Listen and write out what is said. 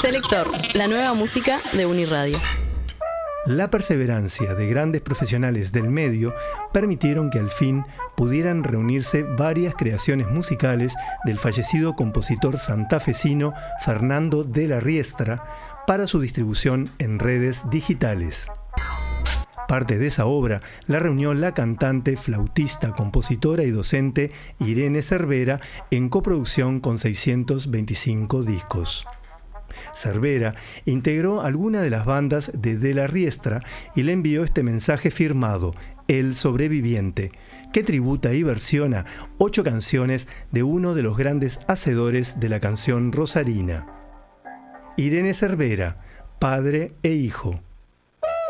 Selector, la nueva música de Uniradio. La perseverancia de grandes profesionales del medio permitieron que al fin pudieran reunirse varias creaciones musicales del fallecido compositor santafesino Fernando de la Riestra para su distribución en redes digitales. Parte de esa obra la reunió la cantante, flautista, compositora y docente Irene Cervera en coproducción con 625 discos. Cervera integró alguna de las bandas de la Riestra y le envió este mensaje firmado, El Sobreviviente, que tributa y versiona 8 canciones de uno de los grandes hacedores de la canción rosarina. Irene Cervera, padre e hijo.